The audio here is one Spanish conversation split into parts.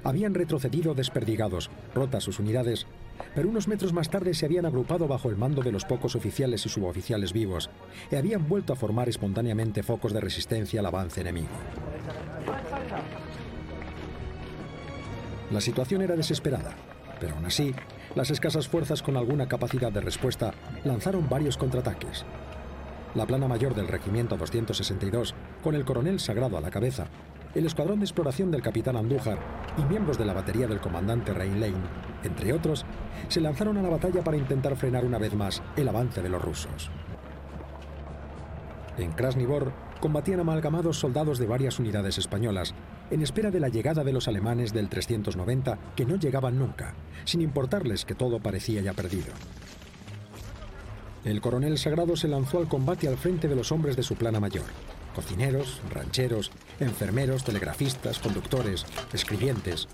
Habían retrocedido desperdigados, rotas sus unidades, pero unos metros más tarde se habían agrupado bajo el mando de los pocos oficiales y suboficiales vivos y habían vuelto a formar espontáneamente focos de resistencia al avance enemigo. La situación era desesperada, pero aún así, las escasas fuerzas con alguna capacidad de respuesta lanzaron varios contraataques. La plana mayor del Regimiento 262, con el coronel Sagrado a la cabeza, el escuadrón de exploración del capitán Andújar y miembros de la batería del comandante Reinlein, entre otros, se lanzaron a la batalla para intentar frenar una vez más el avance de los rusos. En Krasny Bor combatían amalgamados soldados de varias unidades españolas, en espera de la llegada de los alemanes del 390 que no llegaban nunca, sin importarles que todo parecía ya perdido. El coronel Sagrado se lanzó al combate al frente de los hombres de su plana mayor: cocineros, rancheros, enfermeros, telegrafistas, conductores, escribientes.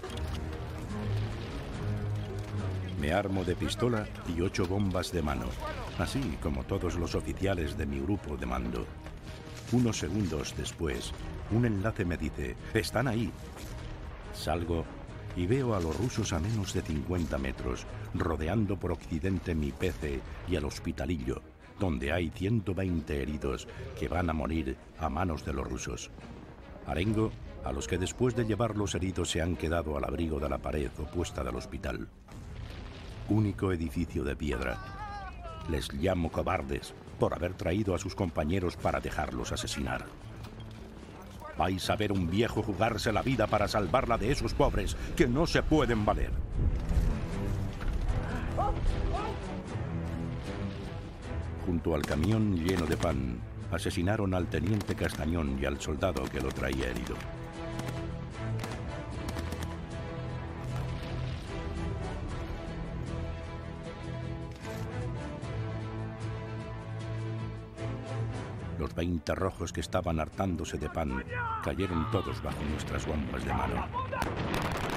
Me armo de pistola y 8 bombas de mano, así como todos los oficiales de mi grupo de mando. Unos segundos después, un enlace me dice: «Están ahí». Salgo y veo a los rusos a menos de 50 metros, rodeando por occidente mi PC y el Hospitalillo, donde hay 120 heridos que van a morir a manos de los rusos. Arengo a los que después de llevar los heridos se han quedado al abrigo de la pared opuesta del hospital. Único edificio de piedra. Les llamo cobardes por haber traído a sus compañeros para dejarlos asesinar. Vais a ver un viejo jugarse la vida para salvarla de esos pobres que no se pueden valer. Junto al camión lleno de pan, asesinaron al teniente Castañón y al soldado que lo traía herido. Los 20 rojos que estaban hartándose de pan cayeron todos bajo nuestras bombas de mano.